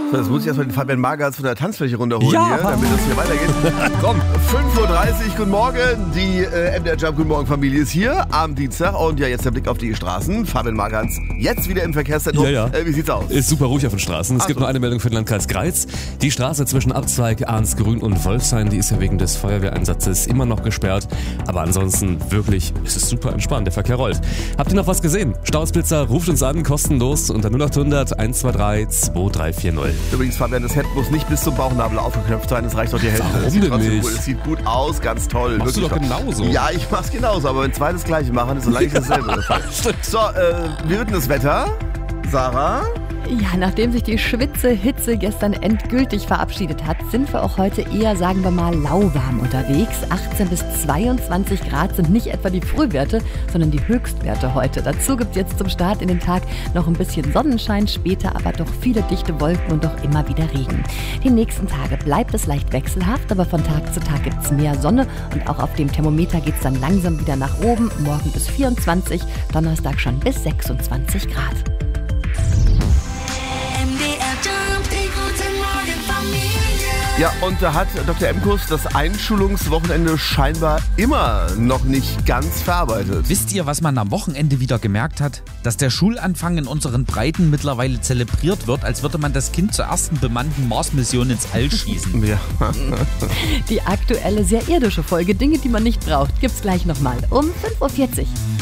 So, jetzt muss ich erstmal den Fabian Magertz von der Tanzfläche runterholen Ja. hier, damit es hier weitergeht. Komm. 5.30 Uhr, guten Morgen. Die MDR Jump Guten Morgen Familie ist hier am Dienstag. Und ja, jetzt der Blick auf die Straßen. Fabian Magertz jetzt wieder im Verkehrszentrum. Ja. Wie sieht's aus? Ist super ruhig auf den Straßen. Es gibt so. nur eine Meldung für den Landkreis Greiz. Die Straße zwischen Abzweig Arnsgrün und Wolfshain, die ist ja wegen des Feuerwehreinsatzes immer noch gesperrt. Aber ansonsten wirklich, es ist super entspannt, der Verkehr rollt. Habt ihr noch was gesehen? Stausblitzer, ruft uns an, kostenlos unter 0800 123 2340. Übrigens, Fabian, das Hemd muss nicht bis zum Bauchnabel aufgeknöpft sein. Es reicht doch die Hälfte. Warum Es sieht denn trotzdem nicht? Gut. Es sieht gut aus, ganz toll. Machst du wirklich doch toll. genauso. Ja, ich mach's genauso, aber wenn zwei das Gleiche machen, ist so leicht dasselbe. So, wie wird denn das Wetter? Sarah? Ja, nachdem sich die Schwitze-Hitze gestern endgültig verabschiedet hat, sind wir auch heute eher, sagen wir mal, lauwarm unterwegs. 18 bis 22 Grad sind nicht etwa die Frühwerte, sondern die Höchstwerte heute. Dazu gibt es jetzt zum Start in den Tag noch ein bisschen Sonnenschein, später aber doch viele dichte Wolken und auch immer wieder Regen. Die nächsten Tage bleibt es leicht wechselhaft, aber von Tag zu Tag gibt es mehr Sonne und auch auf dem Thermometer geht es dann langsam wieder nach oben. Morgen bis 24, Donnerstag schon bis 26 Grad. Ja, und da hat Dr. Emkus das Einschulungswochenende scheinbar immer noch nicht ganz verarbeitet. Wisst ihr, was man am Wochenende wieder gemerkt hat? Dass der Schulanfang in unseren Breiten mittlerweile zelebriert wird, als würde man das Kind zur ersten bemannten Mars-Mission ins All schießen. Ja. Die aktuelle, sehr irdische Folge Dinge, die man nicht braucht, gibt's gleich nochmal um 5.40 Uhr.